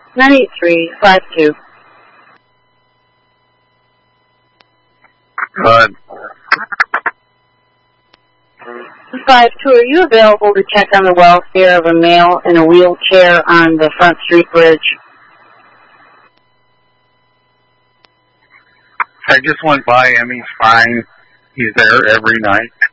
98352. Good. 52, are you available to check on the welfare of a male in a wheelchair on the Front Street Bridge? I just went by him. He's fine. He's there every night.